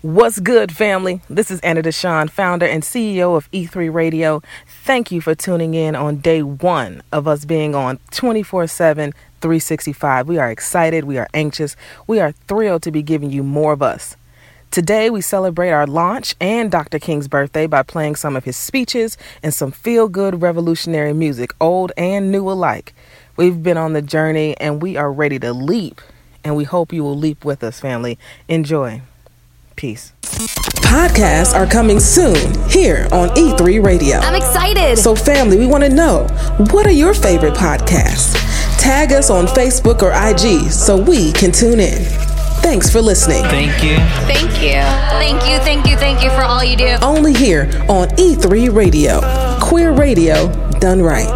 What's good, family? This is Anna Deshawn, founder and CEO of E3 Radio. Thank you for tuning in on day one of us being on 24/7, 365. We are excited. We are anxious. We are thrilled to be giving you more of us. Today, we celebrate our launch and Dr. King's birthday by playing some of his speeches and some feel-good revolutionary music, old and new alike. We've been on the journey and we are ready to leap, and we hope you will leap with us, family. Enjoy. Peace. Podcasts are coming soon here on E3 Radio. I'm excited. So family, we want to know, what are your favorite podcasts? Tag us on Facebook or IG so we can tune in. Thanks for listening. Thank you. Thank you. Thank you, thank you, thank you for all you do. Only here on E3 Radio. Queer radio done right.